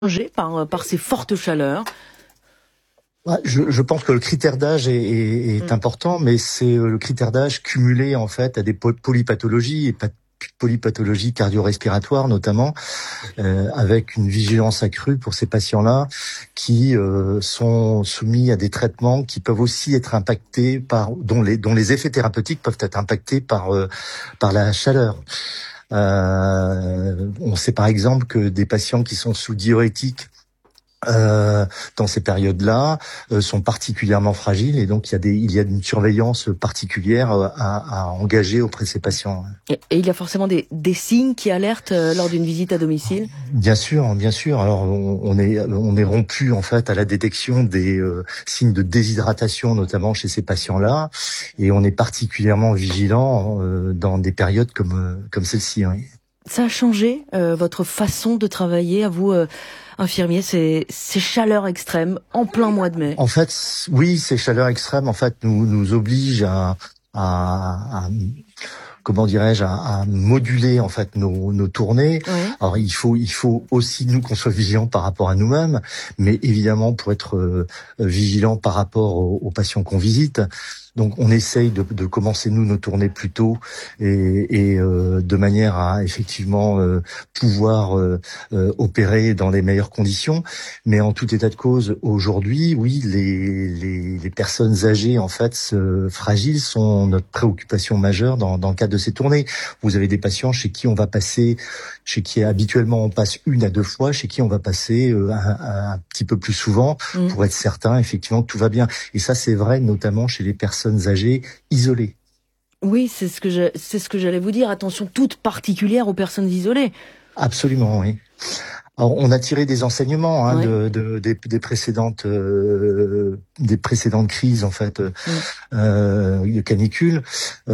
par ces fortes chaleurs? Ouais, je pense que le critère d'âge est important, mais c'est le critère d'âge cumulé en fait à des polypathologies et polypathologies cardio-respiratoires notamment, avec une vigilance accrue pour ces patients-là qui sont soumis à des traitements qui peuvent aussi être impactés dont les effets thérapeutiques peuvent être impactés par la chaleur. On sait par exemple que des patients qui sont sous diurétiques dans ces périodes-là sont particulièrement fragiles, et donc il y a une surveillance particulière à engager auprès de ces patients. Et il y a forcément des signes qui alertent lors d'une visite à domicile? Bien sûr, bien sûr. Alors on est rompu en fait à la détection des signes de déshydratation, notamment chez ces patients-là, et on est particulièrement vigilant dans des périodes comme celle-ci. Oui. Ça a changé votre façon de travailler à vous, infirmier, ces chaleurs extrêmes en plein mois de mai? En fait, oui, ces chaleurs extrêmes en fait nous obligent à comment dirais-je, à moduler en fait nos tournées. Ouais. Alors il faut aussi nous qu'on soit vigilants par rapport à nous-mêmes, mais évidemment pour être vigilants par rapport aux patients qu'on visite. Donc on essaye de commencer nous nos tournées plus tôt et de manière à effectivement pouvoir opérer dans les meilleures conditions. Mais en tout état de cause, aujourd'hui, oui, les personnes âgées en fait fragiles sont notre préoccupation majeure dans le cadre de ces tournées. Vous avez des patients chez qui habituellement on passe 1 à 2 fois, chez qui on va passer un petit peu plus souvent pour être certain effectivement que tout va bien. Et ça c'est vrai notamment chez les personnes âgées isolées. Oui, c'est ce que j'allais vous dire. Attention toute particulière aux personnes isolées. Absolument, oui. Alors, on a tiré des enseignements des précédentes crises en fait de canicule.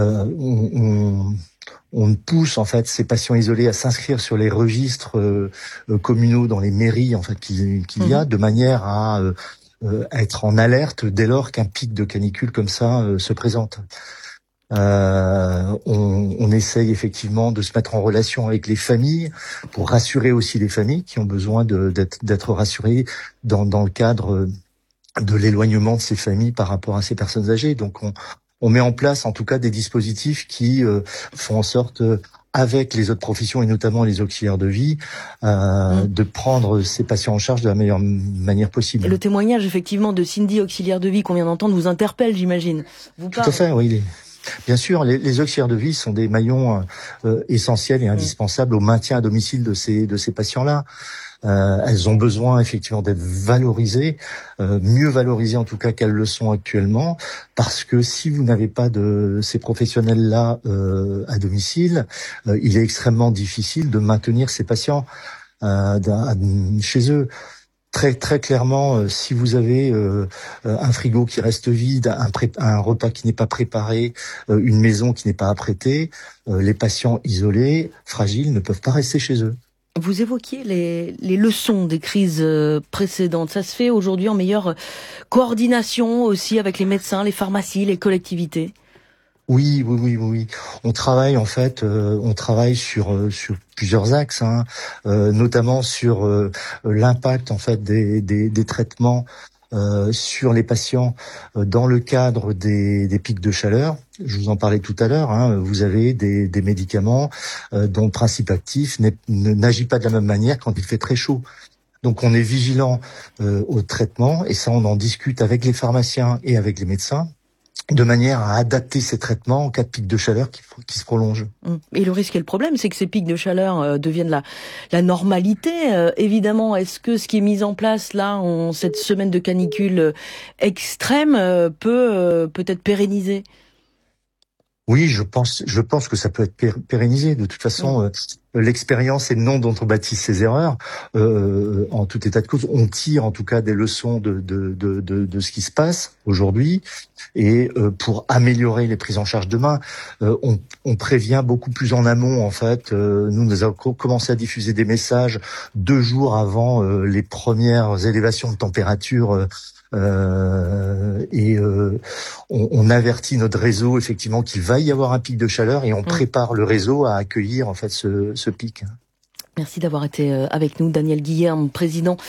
On pousse en fait ces patients isolés à s'inscrire sur les registres communaux dans les mairies en fait qu'il y a, de manière à être en alerte dès lors qu'un pic de canicule comme ça se présente. On essaye effectivement de se mettre en relation avec les familles pour rassurer aussi les familles qui ont besoin d'être rassurées dans le cadre de l'éloignement de ces familles par rapport à ces personnes âgées. Donc on met en place en tout cas des dispositifs qui font en sorte avec les autres professions et notamment les auxiliaires de vie, de prendre ces patients en charge de la meilleure manière possible. Et le témoignage effectivement de Cindy, auxiliaire de vie, qu'on vient d'entendre, vous interpelle, j'imagine. Tout à fait, oui. Bien sûr, les auxiliaires de vie sont des maillons essentiels et indispensables au maintien à domicile de ces patients-là. Elles ont besoin effectivement d'être valorisées, mieux valorisées en tout cas qu'elles le sont actuellement, parce que si vous n'avez pas de ces professionnels-là à domicile, il est extrêmement difficile de maintenir ces patients chez eux. Très très clairement, si vous avez un frigo qui reste vide, un repas qui n'est pas préparé, une maison qui n'est pas apprêtée, les patients isolés, fragiles, ne peuvent pas rester chez eux. Vous évoquiez les leçons des crises précédentes. Ça se fait aujourd'hui en meilleure coordination aussi avec les médecins, les pharmacies, les collectivités? Oui. On travaille en fait, sur plusieurs axes, notamment sur l'impact en fait des traitements sur les patients dans le cadre des pics de chaleur. Je vous en parlais tout à l'heure. Vous avez des médicaments dont le principe actif n'agit pas de la même manière quand il fait très chaud. Donc on est vigilant au traitement, et ça on en discute avec les pharmaciens et avec les médecins, de manière à adapter ces traitements en cas de pic de chaleur qui se prolonge. Et le risque et le problème, c'est que ces pics de chaleur deviennent la normalité. Évidemment, est-ce que ce qui est mis en place là, en cette semaine de canicule extrême, peut être pérennisé? Oui, je pense que ça peut être pérennisé. De toute façon, l'expérience est le nom dont on bâtit ses erreurs. En tout état de cause, on tire en tout cas des leçons de ce qui se passe aujourd'hui, et pour améliorer les prises en charge demain, on prévient beaucoup plus en amont en fait. Nous avons commencé à diffuser des messages 2 jours avant les premières élévations de température. On avertit notre réseau effectivement qu'il va y avoir un pic de chaleur, et on prépare le réseau à accueillir en fait ce pic. Merci d'avoir été avec nous, Daniel Guillerme, président